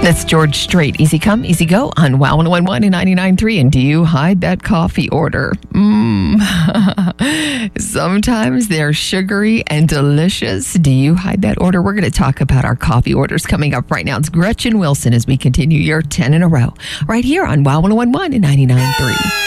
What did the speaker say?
That's George Strait. Easy come, easy go on Wow 101 and 99.3. And do you hide that coffee order? Sometimes they're sugary and delicious. Do you hide that order? We're going to talk about our coffee orders coming up right now. It's Gretchen Wilson as we continue your 10 in a row right here on Wow 101 and 99.3.